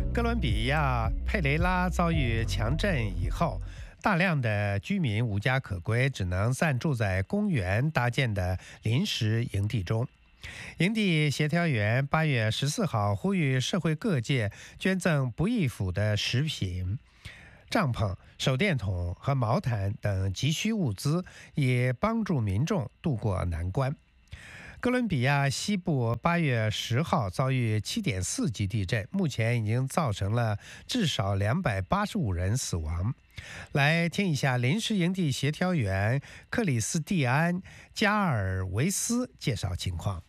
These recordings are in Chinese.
哥伦比亚佩雷拉遭遇强震以后，大量的居民无家可归，只能暂住在公园搭建的临时营地中。营地协调员8月14号呼吁社会各界捐赠不易腐的食品、帐篷、手电筒和毛毯等急需物资，以帮助民众渡过难关。哥伦比亚西部8月10号遭遇7.4级地震，目前已经造成了至少285人死亡。来听一下临时营地协调员克里斯蒂安·加尔维斯介绍情况。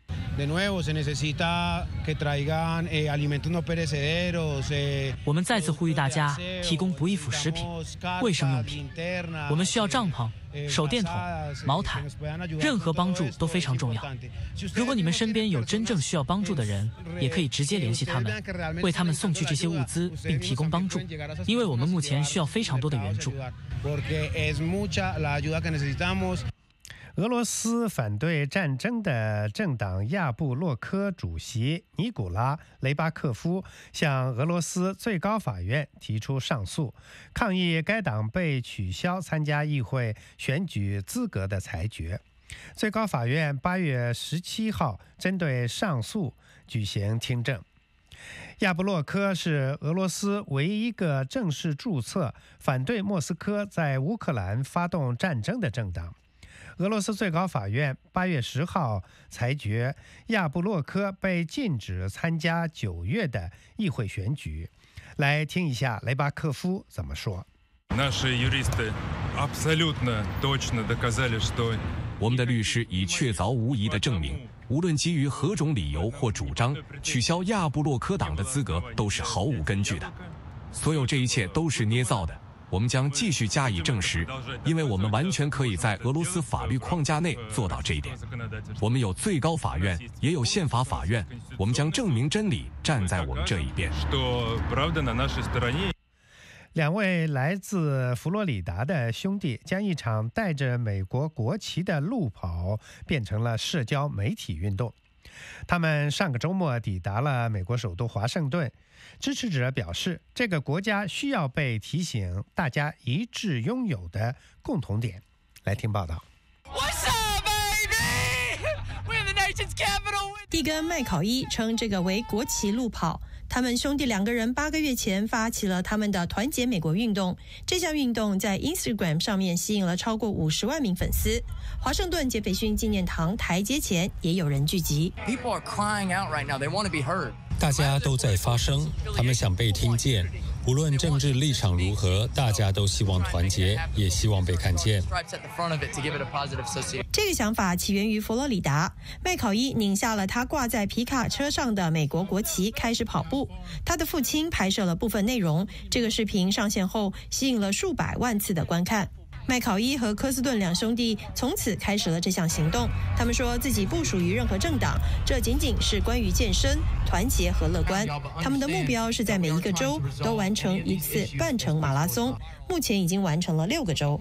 我们再次呼吁大家提供不易腐食品、卫生用品。我们需要帐篷、手电筒、毛毯，任何帮助都非常重要。如果你们身边有真正需要帮助的人，也可以直接联系他们，为他们送去这些物资并提供帮助，因为我们目前需要非常多的援助。 俄罗斯反对战争的政党亚布洛科主席尼古拉·雷巴克夫向俄罗斯最高法院提出上诉，抗议该党被取消参加议会选举资格的裁决。最高法院8月17号针对上诉举行听证。亚布洛科是俄罗斯唯一一个正式注册反对莫斯科在乌克兰发动战争的政党。俄罗斯最高法院8月10号裁决，亚布洛科被禁止参加9月的议会选举。来听一下雷巴克夫怎么说。 我们的律师已确凿无疑地证明，无论基于何种理由或主张，取消亚布洛科党的资格都是毫无根据的。所有这一切都是捏造的。我们将继续加以证实，因为我们完全可以在俄罗斯法律框架内做到这一点。我们有最高法院，也有宪法法院，我们将证明真理站在我们这一边。 两位来自佛罗里达的兄弟将一场带着美国国旗的路跑变成了社交媒体运动。他们上个周末抵达了美国首都华盛顿。支持者表示，这个国家需要被提醒大家一致拥有的共同点。来听报道。 蒂根·麦考伊称这个为国旗路跑。他们兄弟2个人8个月前发起了他们的团结美国运动。这项运动在 Instagram 上面吸引了超过50万名粉丝。华盛顿杰斐逊纪念堂台阶前也有人聚集。 大家都在发声，他们想被听见。无论政治立场如何，大家都希望团结，也希望被看见。 这个想法起源于佛罗里达。麦考伊拧下了他挂在皮卡车上的美国国旗，开始跑步。他的父亲拍摄了部分内容，这个视频上线后吸引了数百万次的观看。麦考伊和科斯顿2兄弟从此开始了这项行动。他们说自己不属于任何政党，这仅仅是关于健身、团结和乐观。他们的目标是在每一个州都完成一次半程马拉松，目前已经完成了6个州。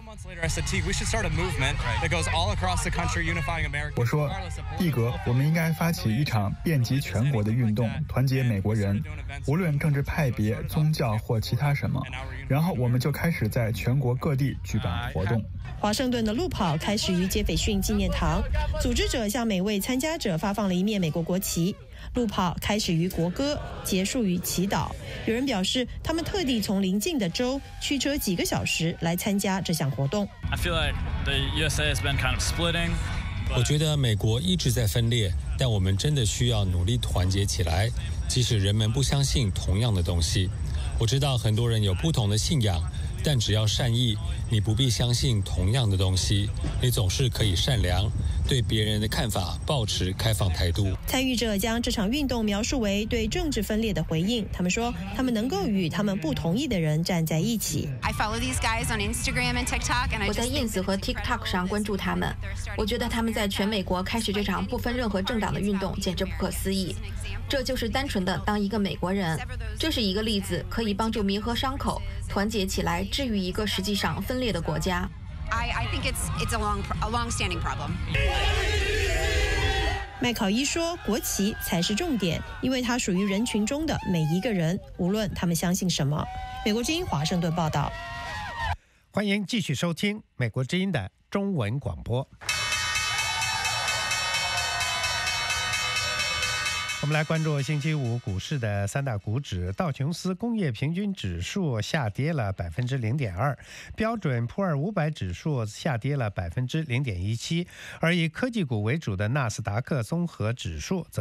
我说，蒂格，我们应该发起一场遍及全国的运动，团结美国人，无论政治派别、宗教或其他什么。然后我们就开始在全国各地举办活动。 华盛顿的路跑开始于杰斐逊纪念堂，组织者向每位参加者发放了一面美国国旗。路跑开始于国歌，结束于祈祷。有人表示，他们特地从邻近的州驱车几个小时来参加这项活动。 我觉得美国一直在分裂，但我们真的需要努力团结起来，即使人们不相信同样的东西。我知道很多人有不同的信仰，但只要善意，你不必相信同样的东西，你总是可以善良，对别人的看法抱持开放态度。 参与者将这场运动描述为对政治分裂的回应。他们说，他们能够与他们不同意的人站在一起。 我在 Ins 和 TikTok 上关注他们，我觉得他们在全美国开始这场不分任何政党的运动简直不可思议。这就是单纯的当一个美国人。这是一个例子，可以帮助弥合伤口，团结起来，治愈一个实际上分裂的国家。 I think it's a long-standing problem. 麦考伊说，国旗才是重点，因为它属于人群中的每一个人，无论他们相信什么。美国之音华盛顿报道。 欢迎继续收听美国之音的中文广播。我们来关注星期五股市的三大股指。道琼斯工业平均指数下跌了 0.2%， 标准普尔500指数下跌了 0.17%， 而以科技股为主的纳斯达克综合指数则